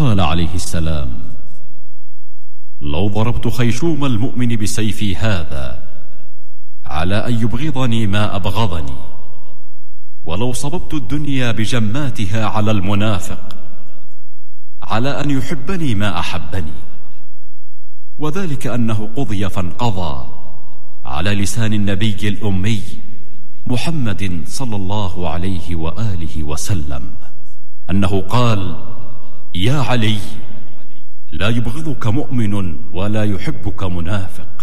قال عليه السلام: لو ضربت خيشوم المؤمن بسيفي هذا على أن يبغضني ما أبغضني، ولو صببت الدنيا بجماتها على المنافق على أن يحبني ما أحبني، وذلك أنه قضي فانقضى على لسان النبي الأمي محمد صلى الله عليه وآله وسلم أنه قال: يا علي، لا يبغضك مؤمن ولا يحبك منافق.